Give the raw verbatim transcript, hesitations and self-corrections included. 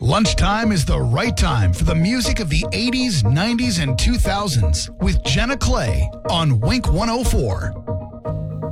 Lunchtime is the right time for the music of the eighties, nineties, and two thousands with Jenna Clay on Wink one oh four.